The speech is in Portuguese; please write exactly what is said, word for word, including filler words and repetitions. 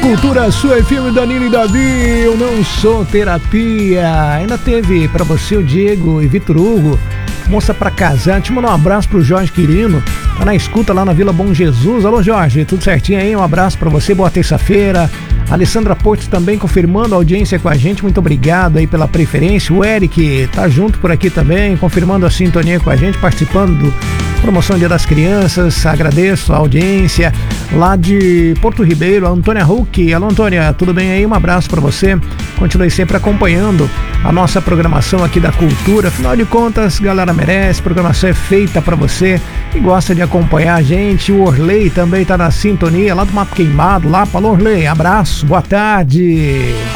Cultura, sua F M, Danilo e Davi, eu não sou terapia. Ainda teve pra você o Diego e Vitor Hugo, moça pra casar. Te mandar um abraço pro Jorge Quirino, tá na escuta lá na Vila Bom Jesus. Alô Jorge, tudo certinho aí? Um abraço pra você, boa terça-feira. Alessandra Portes também confirmando a audiência com a gente, muito obrigado aí pela preferência. O Eric tá junto por aqui também, confirmando a sintonia com a gente, participando do Promoção Dia das Crianças. Agradeço a audiência lá de Porto Ribeiro, a Antônia Huck. Alô Antônia, tudo bem aí? Um abraço para você, continue sempre acompanhando a nossa programação aqui da Cultura. Afinal de contas, galera merece, a programação é feita para você que gosta de acompanhar a gente. O Orley também tá na sintonia lá do Mato Queimado, lá para Orley, abraço, boa tarde.